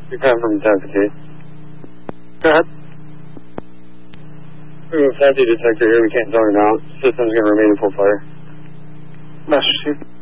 You're coming from Deputy. Go ahead. We have a faulty detector here. We can't zone it out. System's going to remain in full fire. Master Chief.